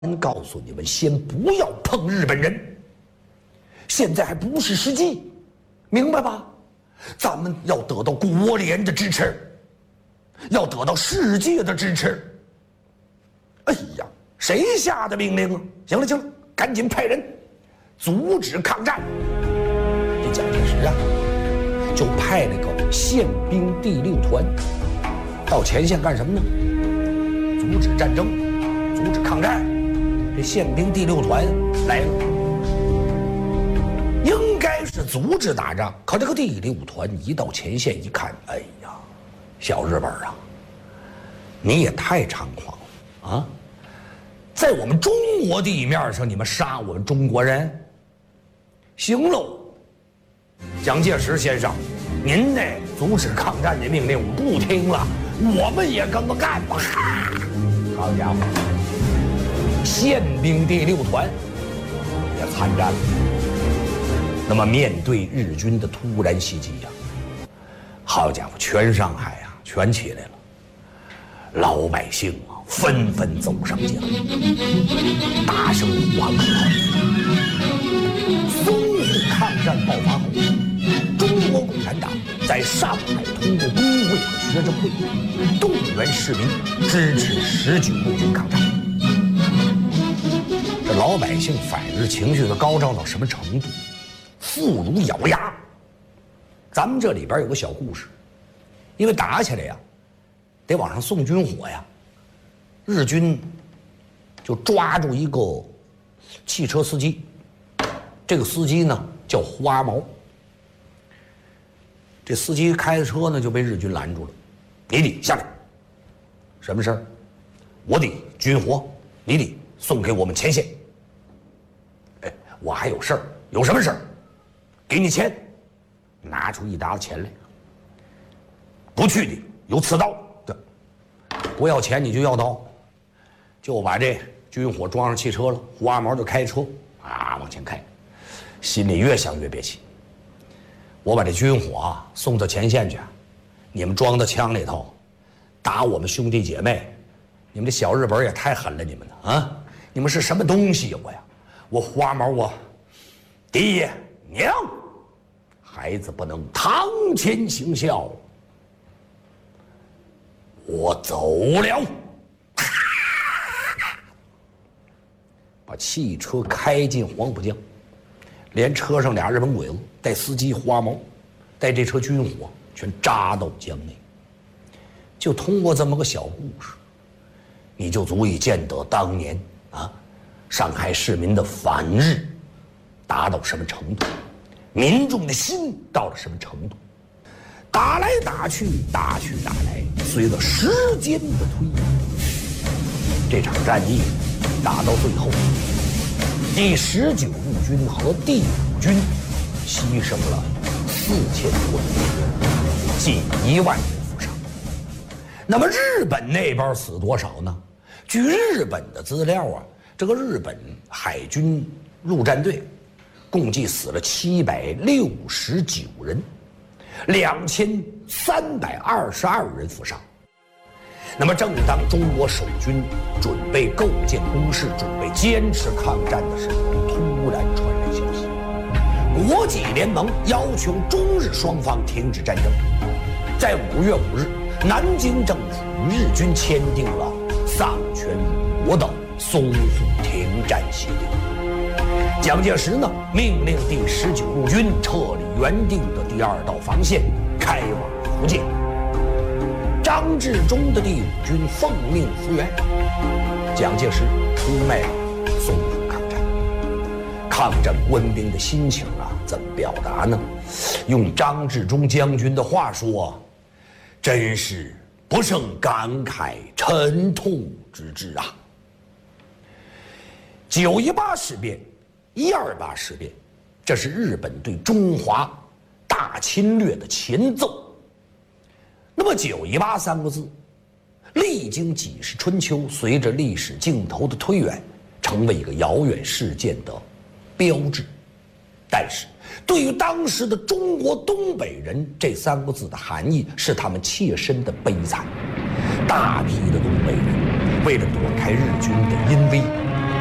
告诉你们，先不要碰日本人，现在还不是时机，明白吧？咱们要得到国联的支持，要得到世界的支持。哎呀，谁下的命令啊？行了行了，赶紧派人阻止抗战。这蒋介石啊，就派那个宪兵第6团到前线干什么呢？阻止战争，阻止抗战。这宪兵第6团来了，应该是阻止打仗。可这个第6团一到前线一看，哎呀，小日本啊，你也太猖狂了啊！在我们中国地面上，你们杀我们中国人，行喽！蒋介石先生，您那阻止抗战的命令我不听了，我们也跟着干吧！好家伙！宪兵第6团也参战了。那么面对日军的突然袭击呀，好家伙，全上海啊全起来了，老百姓啊纷纷走上街头，大声呼喊口号。淞沪抗战爆发后，中国共产党在上海通过工会和学生会动员市民支持19路军抗战。这老百姓反日情绪都高涨到什么程度？妇孺咬牙。咱们这里边有个小故事，因为打起来呀，得往上送军火呀，日军就抓住一个汽车司机，这个司机呢叫花毛。这司机开的车呢就被日军拦住了，你得下来，什么事儿？我得军火，你得送给我们前线。哎，我还有事儿，有什么事儿？给你钱，拿出一沓子钱来。不去的有刺刀的，不要钱你就要刀，就把这军火装上汽车了。花毛就开车啊往前开，心里越想越憋气。我把这军火啊送到前线去，你们装到枪里头，打我们兄弟姐妹。你们这小日本也太狠了，你们呢啊！你们是什么东西呀？我花毛我爹娘，孩子不能堂前行孝，我走了。把汽车开进黄浦江，连车上俩日本鬼子带司机花毛，带这车军火全扎到江内。就通过这么个小故事，你就足以见得当年啊，上海市民的反日达到什么程度，民众的心到了什么程度。打来打去，打去打来，随着时间的推移，这场战役打到最后，第19路军和第5军牺牲了4000多人，近1万人负伤。那么日本那边死多少呢？据日本的资料啊，这个日本海军陆战队共计死了769人，2322人负伤。那么正当中国守军准备构建工事，准备坚持抗战的时候，突然传来消息，国际联盟要求中日双方停止战争。在5月5日，南京政府与日军签订了丧权辱国的淞沪停战协定。蒋介石呢，命令第19路军撤离原定的第2道防线，开往福建。张治中的第5军奉命复员。蒋介石出卖了淞沪抗战。抗战官兵的心情啊，怎么表达呢？用张治中将军的话说，真是不胜感慨沉痛之至啊。9·18事变、1·28事变，这是日本对中华大侵略的前奏。那么9·18三个字，历经几十春秋，随着历史镜头的推远，成为一个遥远事件的标志。但是对于当时的中国东北人，这3个字的含义是他们切身的悲惨。大批的东北人为了躲开日军的阴威，